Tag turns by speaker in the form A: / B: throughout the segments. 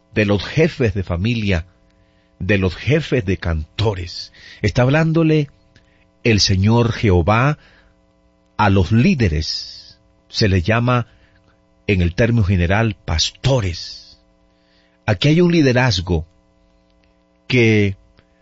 A: de los jefes de familia, de los jefes de cantores. Está hablándole el Señor Jehová a los líderes. Se les llama, en el término general, pastores. Aquí hay un liderazgo que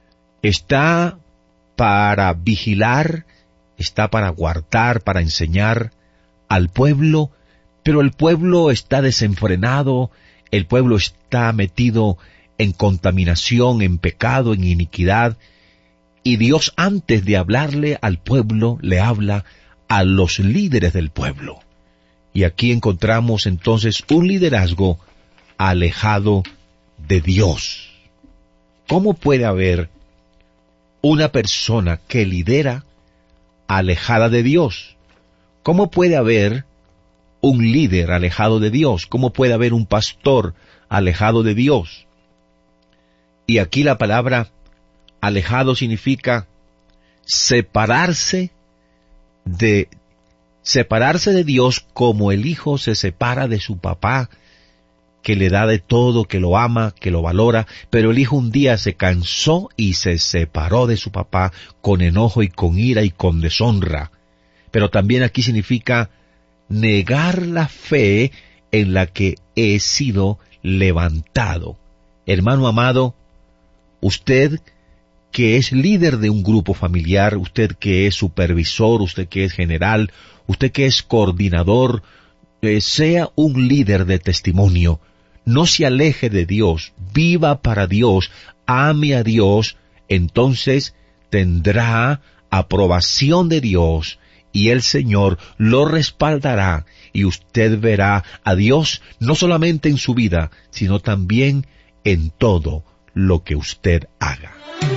A: está para vigilar, está para guardar, para enseñar al pueblo, pero el pueblo está desenfrenado, el pueblo está metido en contaminación, en pecado, en iniquidad, y Dios, antes de hablarle al pueblo, le habla a los líderes del pueblo. Y aquí encontramos entonces un liderazgo alejado de Dios. ¿Cómo puede haber una persona que lidera alejada de Dios? ¿Cómo puede haber un líder alejado de Dios? ¿Cómo puede haber un pastor alejado de Dios? Y aquí la palabra alejado significa separarse de Dios, como el hijo se separa de su papá, que le da de todo, que lo ama, que lo valora, pero el hijo un día se cansó y se separó de su papá con enojo y con ira y con deshonra. Pero también aquí significa negar la fe en la que he sido levantado. Hermano amado, usted que es líder de un grupo familiar, usted que es supervisor, usted que es general, usted que es coordinador, sea un líder de testimonio. No se aleje de Dios, viva para Dios, ame a Dios, entonces tendrá aprobación de Dios y el Señor lo respaldará y usted verá a Dios no solamente en su vida, sino también en todo lo que usted haga.